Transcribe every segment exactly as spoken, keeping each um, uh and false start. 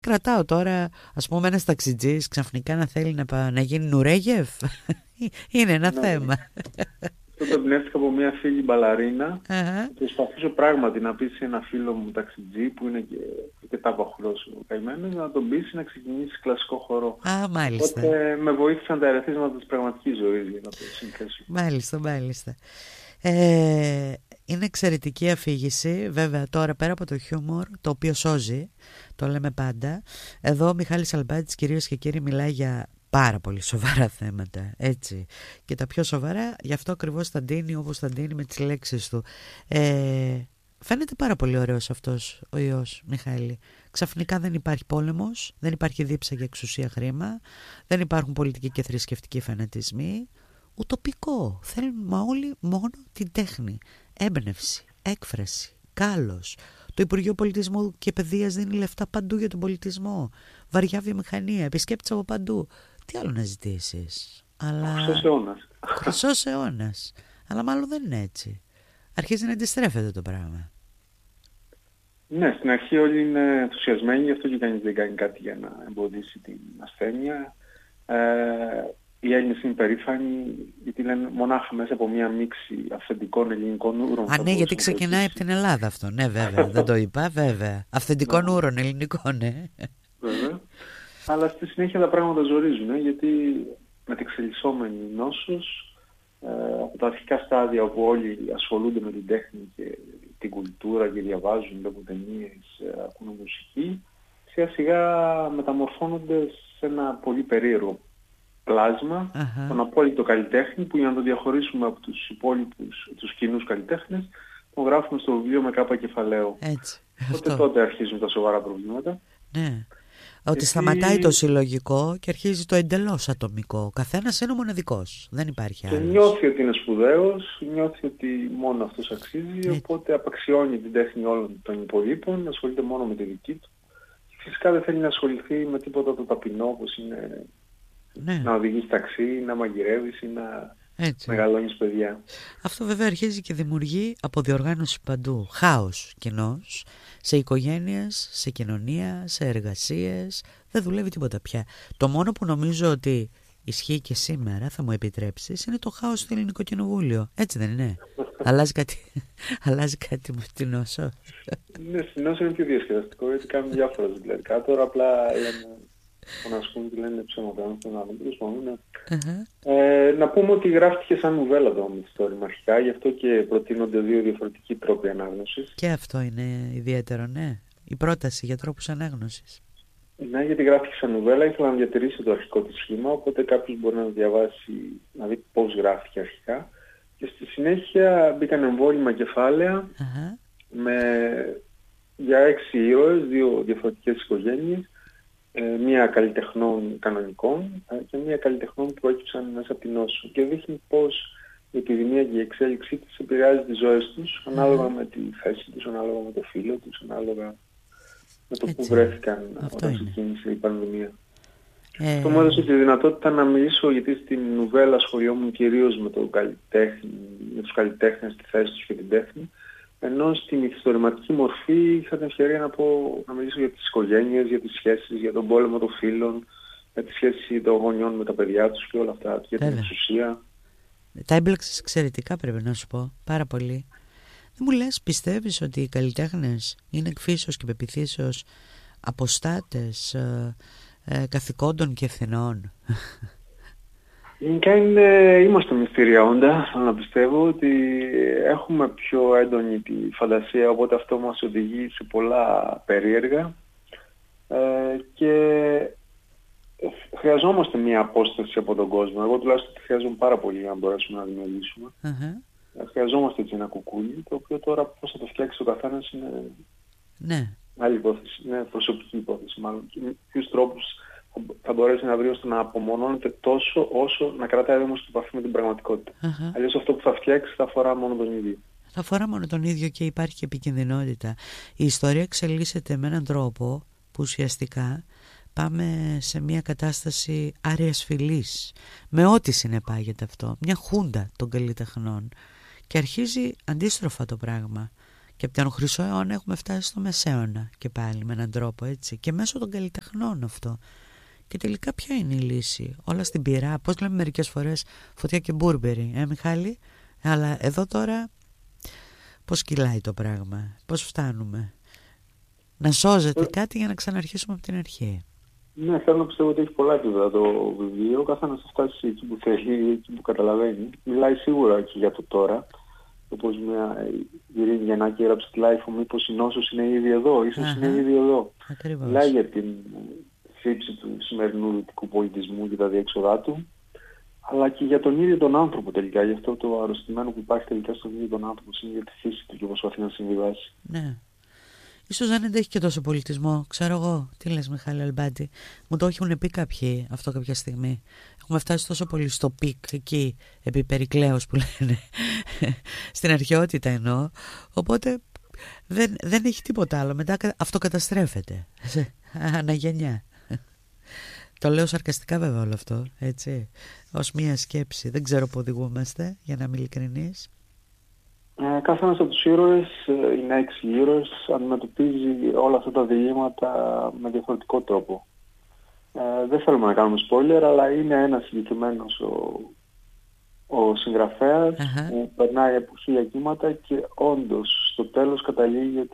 Κρατάω τώρα, ας πούμε, ένας ταξιτζής ξαφνικά να θέλει να, να γίνει Νουρέγεφ. Είναι ένα ναι, θέμα. Αυτό το εμπνεύστηκα από μια φίλη μπαλαρίνα. Uh-huh. Προσπαθήσω πράγματι να πείσει ένα φίλο μου ταξιτζή που είναι και, και τάπαχουλος ο καημένος, να τον πείσει να ξεκινήσει κλασικό χορό. Α, μάλιστα. Οπότε με βοήθησαν τα ερεθίσματα της πραγματικής ζωής για να το συνθέσω. Μάλιστα, μάλιστα. Ε, είναι εξαιρετική αφήγηση. Βέβαια τώρα πέρα από το χιούμορ, το οποίο σώζει, το λέμε πάντα, εδώ ο Μιχάλης Αλμπάντης, κυρίες και κύριοι, μιλάει για πάρα πολύ σοβαρά θέματα, έτσι, και τα πιο σοβαρά, γι' αυτό ακριβώς θα ντύνει όπως θα ντύνει με τις λέξεις του. ε, Φαίνεται πάρα πολύ ωραίος αυτός ο ιός, Μιχάλη. Ξαφνικά δεν υπάρχει πόλεμος, δεν υπάρχει δίψα για εξουσία, χρήμα, δεν υπάρχουν πολιτικοί και θρησκευτικοί φανατισμοί. Ουτοπικό. Θέλουμε όλοι μόνο την τέχνη, έμπνευση, έκφραση, κάλος. Το Υπουργείο Πολιτισμού και Παιδείας δίνει λεφτά παντού για τον πολιτισμό. Βαριά βιομηχανία, επισκέπτες από παντού. Τι άλλο να ζητήσεις? Αλλά... Χρυσός αιώνας. Χρυσός αιώνας. Αλλά μάλλον δεν είναι έτσι. Αρχίζει να αντιστρέφεται το πράγμα. Ναι, στην αρχή όλοι είναι ενθουσιασμένοι, γι' αυτό και κανείς δεν κάνει κάτι για να εμποδίσει την ασθένεια. Ε, οι Έλληνες είναι περήφανοι, γιατί λένε μονάχα μέσα από μια μίξη αυθεντικών ελληνικών ούρων. Α, ναι, γιατί ξεκινάει από την Ελλάδα αυτό. Ναι, βέβαια, δεν το είπα, βέβαια. Αυθεντικών ναι. ούρων ελληνικών, ναι. Βέβαια. Αλλά στη συνέχεια τα πράγματα ζορίζουν, γιατί μετεξελισσόμενη νόσος, ε, από τα αρχικά στάδια όπου όλοι ασχολούνται με την τέχνη και την κουλτούρα και διαβάζουν, βλέπουν ταινίες, ακούν μουσική, σιγά σιγά μεταμορφώνονται σε ένα πολύ περίεργο πλάσμα, uh-huh. τον απόλυτο καλλιτέχνη, που για να το διαχωρίσουμε από τους υπόλοιπους, τους κοινούς καλλιτέχνες, το γράφουμε στο βιβλίο με κάπα κεφαλαίο. Έτσι. Οπότε τότε αρχίζουν τα σοβαρά προβλήματα. Ναι. Ότι γιατί... σταματάει το συλλογικό και αρχίζει το εντελώς ατομικό. Ο καθένας είναι ο μοναδικός. Δεν υπάρχει άλλος. Και νιώθει ότι είναι σπουδαίος, νιώθει ότι μόνο αυτός αξίζει, έτσι. Οπότε απαξιώνει την τέχνη όλων των υπολείπων, ασχολείται μόνο με τη δική του. Και φυσικά δεν θέλει να ασχοληθεί με τίποτα το ταπεινό, όπως είναι ναι. να οδηγείς ταξί, να μαγειρεύεις ή να έτσι. μεγαλώνεις παιδιά. Αυτό βέβαια αρχίζει και δημιουργεί αποδιοργάνωση παντού. Χάος κοινός, σε οικογένειες, σε κοινωνία, σε εργασίες. Δεν δουλεύει τίποτα πια. Το μόνο που νομίζω ότι ισχύει και σήμερα, θα μου επιτρέψεις, είναι το χάος στο Ελληνικό Κοινοβούλιο. Έτσι δεν είναι? αλλάζει, κάτι, αλλάζει κάτι με την νόσο. Ναι, στην νόσο είναι πιο διασκεδαστικό, γιατί κάνουν διάφορα δηλαδή. Τώρα απλά λένε, φωνασκούν και λένε ψέματα. Uh-huh. Ε, να πούμε ότι γράφτηκε σαν νουβέλα το μυθιστόρημα αρχικά, γι' αυτό και προτείνονται δύο διαφορετικοί τρόποι ανάγνωσης. Και αυτό είναι ιδιαίτερο, ναι. Η πρόταση για τρόπους ανάγνωσης. Ναι, γιατί γράφτηκε σαν νουβέλα, ήθελα να διατηρήσει το αρχικό της σχήμα, οπότε κάποιος μπορεί να διαβάσει, να δει πώς γράφτηκε αρχικά. Και στη συνέχεια μπήκαν εμβόλυμα κεφάλαια uh-huh. με, για έξι ήρωες, δύο διαφορετικές οικογένειες, ε, μία καλλιτεχνών κανονικών ε, και μία καλλιτεχνών που έκυψαν μέσα από την νόσο. Και δείχνει πώς η επιδημία και η εξέλιξή της επηρεάζει τις ζωές τους, uh-huh. ανάλογα με τη θέση τους, ανάλογα με το φύλο τους, ανάλογα με το που βρέθηκαν αυτό όταν ξεκίνησε η πανδημία. Ε... Αυτό μου έδωσε τη δυνατότητα να μιλήσω, γιατί στην νουβέλα ασχολιόμουν κυρίως με, το καλλιτέχνη, με τους καλλιτέχνες, τη θέση τους και την τέχνη, ενώ στην ιστορηματική μορφή είχα την ευκαιρία να, πω, να μιλήσω για τις οικογένειες, για τις σχέσεις, για τον πόλεμο των φίλων, για τη σχέση των γονιών με τα παιδιά τους και όλα αυτά, για την εξουσία. Τα έμπλεξες εξαιρετικά, πρέπει να σου πω, πάρα πολύ. Δεν μου λες, πιστεύεις ότι οι καλλιτέχνες είναι εκ φύσεως και πεποιθήσεως αποστάτες ε, ε, καθηκόντων και ευθυνών? Γενικά είναι, είμαστε μυστήρια όντα, θέλω να πιστεύω ότι έχουμε πιο έντονη τη φαντασία, οπότε αυτό μας οδηγεί σε πολλά περίεργα ε, και χρειαζόμαστε μια απόσταση από τον κόσμο. Εγώ τουλάχιστον τη χρειάζομαι πάρα πολύ για να μπορέσουμε να δημιουργήσουμε. Uh-huh. Χρειαζόμαστε έτσι ένα κουκούλι, το οποίο τώρα πώς θα το φτιάξει ο καθένας είναι ναι. άλλη υπόθεση, είναι προσωπική υπόθεση μάλλον. Και με ποιους τρόπους θα μπορέσει να βρει ώστε να απομονώνεται τόσο όσο να κρατάει όμως την επαφή με την πραγματικότητα. Uh-huh. Αλλιώς αυτό που θα φτιάξει θα αφορά μόνο τον ίδιο. Θα αφορά μόνο τον ίδιο και υπάρχει και επικινδυνότητα. Η ιστορία εξελίσσεται με έναν τρόπο που ουσιαστικά πάμε σε μια κατάσταση άρειας φυλής, με ό,τι συνεπάγεται αυτό, μια χούντα των καλλιτεχνών, και αρχίζει αντίστροφα το πράγμα. Και από τον Χρυσό αιώνα έχουμε φτάσει στο Μεσαίωνα και πάλι με έναν τρόπο, έτσι. Και μέσω των καλλιτεχνών αυτό. Και τελικά ποια είναι η λύση? Όλα στην πυρά. Πώς λέμε μερικές φορές, φωτιά και μπουρμπερι, ε Μιχάλη? Αλλά εδώ τώρα πώς κυλάει το πράγμα? Πώς φτάνουμε να σώζεται κάτι για να ξαναρχίσουμε από την αρχή? Ναι, θέλω να πιστεύω ότι έχει πολλά επίπεδα το βιβλίο. Ο καθένας θα φτάσει εκεί που θέλει, εκεί που καταλαβαίνει. Μιλάει σίγουρα και για το τώρα. Όπως μια Ειρήνη Γιαννάκη έγραψε τη Λάιφο, μήπως η νόσος είναι ήδη εδώ, ίσως είναι ήδη εδώ. Ακριβώς. Μιλάει για την θύψη του σημερινού δυτικού πολιτισμού και τα διέξοδά του, αλλά και για τον ίδιο τον άνθρωπο τελικά, για αυτό το αρρωστημένο που υπάρχει τελικά στον ίδιο τον άνθρωπο, για τη φύση του και προσπαθεί να συμβιβάσει. Ναι. Ίσως δεν αντέχει και τόσο πολιτισμό, ξέρω εγώ. Τι λες, Μιχάλη Αλμπάντη? Μου το έχουν πει κάποιοι αυτό κάποια στιγμή. Έχουμε φτάσει τόσο πολύ στο πικ εκεί, επί Περικλέους που λένε, στην αρχαιότητα εννοώ. Οπότε δεν, δεν έχει τίποτα άλλο. Μετά αυτό καταστρέφεται. Αναγεννιά. Το λέω σαρκαστικά βέβαια όλο αυτό, έτσι, ως μία σκέψη. Δεν ξέρω που οδηγούμαστε, για να είμαι ειλικρινής. Ε, κάθε ένας από τους ήρωες, είναι έξι ήρωες, αντιμετωπίζει όλα αυτά τα διηγήματα με διαφορετικό τρόπο. Ε, δεν θέλουμε να κάνουμε spoiler, αλλά είναι ένας συγκεκριμένος ο, ο συγγραφέας uh-huh. που περνάει από χίλια κύματα και όντως στο τέλος καταλήγει ότι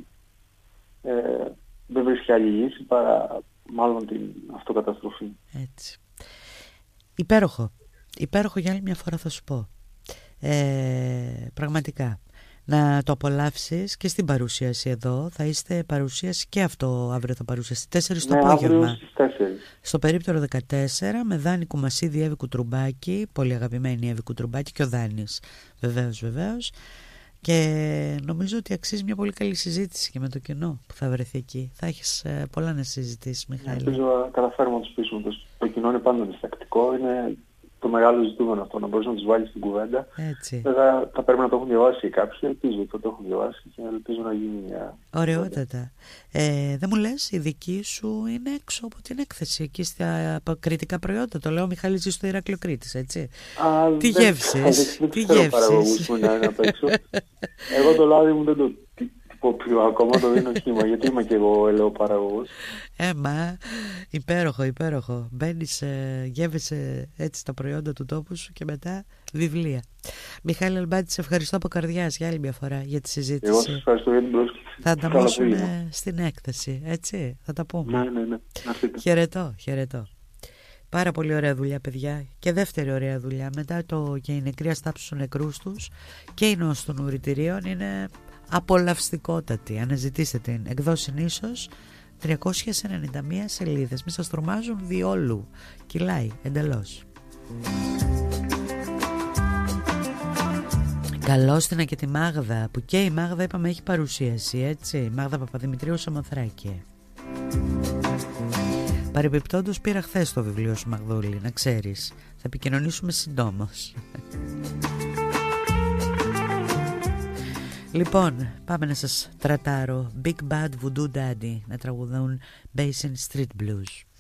ε, δεν βρίσκει άλλη λύση παρά μάλλον την αυτοκαταστροφή. Έτσι. Υπέροχο. Υπέροχο, για άλλη μια φορά θα σου πω. Ε, πραγματικά να το απολαύσεις και στην παρουσίαση εδώ. Θα είστε παρουσίαση και αυτό αύριο θα παρουσιαστεί τέσσερις το ναι, απόγευμα τέσσερις. Στο περίπτερο δεκατέσσερα με Δάνη Κουμασίδη, Εύη Κουτρουμπάκη, πολύ αγαπημένη Εύη Κουτρουμπάκη και ο Δάνης βεβαίως βεβαίως. Και νομίζω ότι αξίζει μια πολύ καλή συζήτηση και με το κοινό που θα βρεθεί εκεί. Θα έχεις ε, πολλά να συζητήσεις, Μιχάλη. Ελπίζω να καταφέρουμε να τους πείσουμε. Το, το κοινό είναι πάντα διστακτικό. Είναι το μεγάλο ζητούμενο αυτό, να μπορείς να τους βάλεις στην κουβέντα. Έτσι. Βέβαια θα πρέπει να το έχουν διαβάσει κάποιοι. Ελπίζω ότι θα το έχουν διαβάσει και ελπίζω να γίνει μια... Ωραιότατα. Ε, δεν μου λες, η δική σου είναι έξω από την έκθεση εκεί στα κριτικά προϊόντα. Το λέω, Μιχάλη, ζει στο Ηράκλειο Κρήτης, έτσι. Α, τι γεύσεις. Δεν τι ξέρω παραγωγούς που είναι απ' έξω. Εγώ το λάδι μου δεν το τυποποιώ ακόμα, το δίνω χύμα, γιατί είμαι και εγώ ελαιοπαραγωγός. Ε, μα, υπέροχο, υπέροχο. Μπαίνεις, ε, γεύεσαι έτσι τα προϊόντα του τόπου σου και μετά βιβλία. Μιχάλη Αλμπάντη, σε ευχαριστώ από καρδιάς για άλλη μια φορά για τη συζήτηση. Εγώ σας ευχαριστώ για την πρόσκληση. Θα ανταμώσουμε στην έκθεση, έτσι, θα τα πούμε. Ναι, ναι, ναι. Χαιρετώ, χαιρετώ. Πάρα πολύ ωραία δουλειά, παιδιά. Και δεύτερη ωραία δουλειά. Μετά το και η νεκροί αστάψουν στους νεκρούς τους και η νόση των ουρητηρίων είναι απολαυστικότατη. Αναζητήστε την. Εκδόση Νήσος, τριακόσιες ενενήντα μία σελίδες. Μη σας τρομάζουν διόλου. Κυλάει εντελώς. Καλώς την και τη Μάγδα, που και η Μάγδα είπαμε έχει παρουσίαση, έτσι. Η Μάγδα Παπαδημητρίου Σαμοθράκη. Παρεμπιπτόντως πήρα χθες το βιβλίο σου, Μαγδούλη, να ξέρεις. Θα επικοινωνήσουμε συντόμως. Λοιπόν, πάμε να σας τρατάρω Big Bad Voodoo Daddy να τραγουδούν Basin Street Blues.